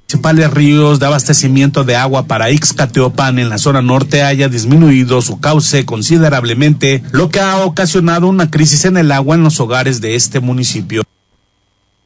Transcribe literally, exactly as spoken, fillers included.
principales ríos de abastecimiento de agua para Ixcateopan en la zona norte haya disminuido su cauce considerablemente, lo que ha ocasionado una crisis en el agua en los hogares de este municipio.